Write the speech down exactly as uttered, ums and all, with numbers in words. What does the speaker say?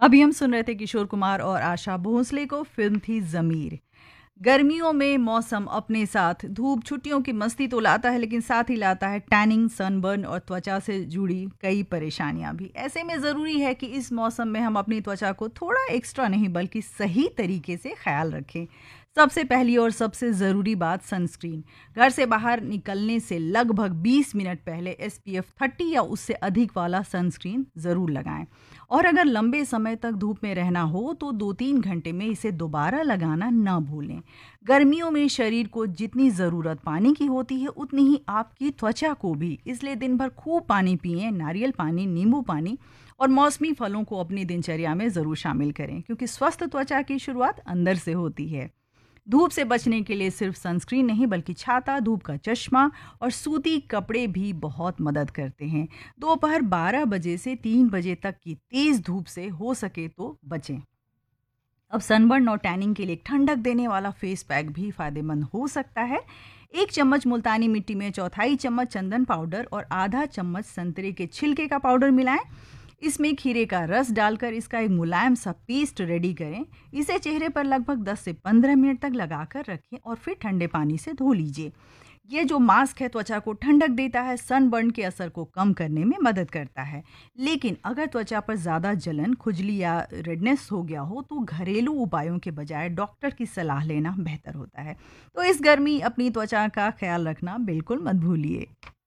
अभी हम सुन रहे थे किशोर कुमार और आशा भोसले को, फिल्म थी ज़मीर। गर्मियों में मौसम अपने साथ धूप छुट्टियों की मस्ती तो लाता है, लेकिन साथ ही लाता है टैनिंग, सनबर्न और त्वचा से जुड़ी कई परेशानियां भी। ऐसे में ज़रूरी है कि इस मौसम में हम अपनी त्वचा को थोड़ा एक्स्ट्रा नहीं बल्कि सही तरीके से ख्याल रखें। सबसे पहली और सबसे ज़रूरी बात, सनस्क्रीन। घर से बाहर निकलने से लगभग बीस मिनट पहले एस पी एफ तीस या उससे अधिक वाला सनस्क्रीन ज़रूर लगाएं। और अगर लंबे समय तक धूप में रहना हो तो दो तीन घंटे में इसे दोबारा लगाना ना भूलें। गर्मियों में शरीर को जितनी ज़रूरत पानी की होती है उतनी ही आपकी त्वचा को भी, इसलिए दिन भर खूब पानी पिएं। नारियल पानी, नींबू पानी और मौसमी फलों को अपनी दिनचर्या में ज़रूर शामिल करें, क्योंकि स्वस्थ त्वचा की शुरुआत अंदर से होती है। धूप से बचने के लिए सिर्फ सनस्क्रीन नहीं बल्कि छाता, धूप का चश्मा और सूती कपड़े भी बहुत मदद करते हैं। दोपहर बारह बजे से तीन बजे तक की तेज़ धूप से हो सके तो बचें। अब सनबर्न और टैनिंग के लिए एक ठंडक देने वाला फेस पैक भी फायदेमंद हो सकता है। एक चम्मच मुल्तानी मिट्टी में चौथाई चम्मच चंदन पाउडर और आधा चम्मच संतरे के छिलके का पाउडर मिलाएं। इसमें खीरे का रस डालकर इसका एक मुलायम सा पेस्ट रेडी करें। इसे चेहरे पर लगभग दस से पंद्रह मिनट तक लगाकर रखें और फिर ठंडे पानी से धो लीजिए। ये जो मास्क है त्वचा को ठंडक देता है, सनबर्न के असर को कम करने में मदद करता है। लेकिन अगर त्वचा पर ज़्यादा जलन, खुजली या रेडनेस हो गया हो तो घरेलू उपायों के बजाय डॉक्टर की सलाह लेना बेहतर होता है। तो इस गर्मी अपनी त्वचा का ख्याल रखना बिल्कुल मत भूलिए।